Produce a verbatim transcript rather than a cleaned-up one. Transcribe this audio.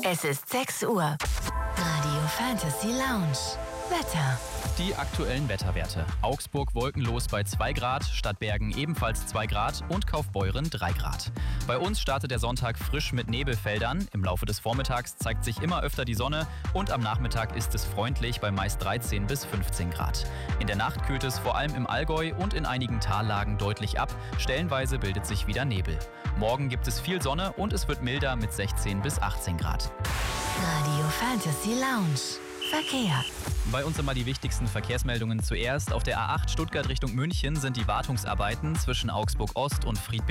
Es ist sechs Uhr. Radio Fantasy Lounge. Wetter. Die aktuellen Wetterwerte. Augsburg wolkenlos bei zwei Grad, Stadtbergen ebenfalls zwei Grad und Kaufbeuren drei Grad. Bei uns startet der Sonntag frisch mit Nebelfeldern. Im Laufe des Vormittags zeigt sich immer öfter die Sonne und am Nachmittag ist es freundlich bei meist dreizehn bis fünfzehn Grad. In der Nacht kühlt es vor allem im Allgäu und in einigen Tallagen deutlich ab. Stellenweise bildet sich wieder Nebel. Morgen gibt es viel Sonne und es wird milder mit sechzehn bis achtzehn Grad. Radio Fantasy Lounge. Verkehr. Bei uns immer die wichtigsten Verkehrsmeldungen zuerst. Auf der A acht Stuttgart Richtung München sind die Wartungsarbeiten zwischen Augsburg Ost und Friedberg